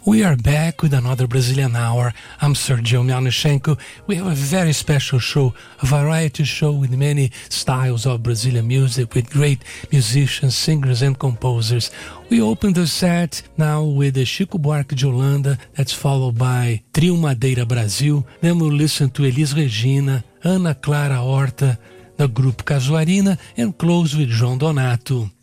We are back with another Brazilian Hour. I'm Sergio Mianoshenko. We have a very special show, a variety show with many styles of Brazilian music, with great musicians, singers, and composers. We open the set now with the Chico Buarque de Holanda, that's followed by Trio Madeira Brasil. Then we'll listen to Elis Regina, Ana Clara Horta, the group Casuarina, and close with João Donato.